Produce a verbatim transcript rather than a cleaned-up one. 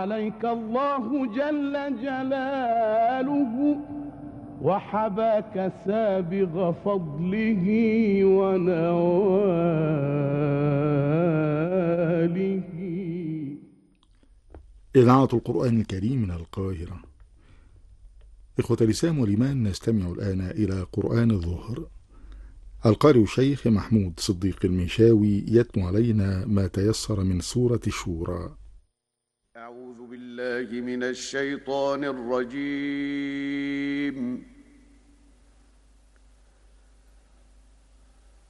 عليك الله جل جلاله وحباك سابغ فضله ونواله. إذاعة القرآن الكريم من القاهرة. إخوة الإسلام والإيمان، نستمع الآن إلى قرآن الظهر. القارئ الشيخ محمود صديق المنشاوي يتلو علينا ما تيسر من سورة الشورى. أعوذ بالله من الشيطان الرجيم.